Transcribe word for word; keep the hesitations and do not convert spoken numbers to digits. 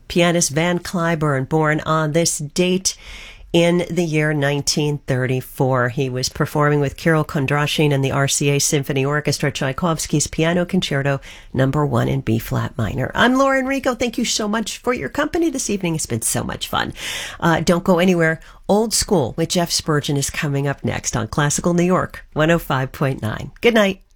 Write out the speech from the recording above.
pianist Van Cliburn, born on this date in the year nineteen thirty-four. He was performing with Kirill Kondrashin and the R C A Symphony Orchestra, Tchaikovsky's Piano Concerto Number One in B-flat minor. I'm Laura Enrico. Thank you so much for your company this evening. It's been so much fun. Uh, don't go anywhere. Old School with Jeff Spurgeon is coming up next on Classical New York one oh five point nine. Good night.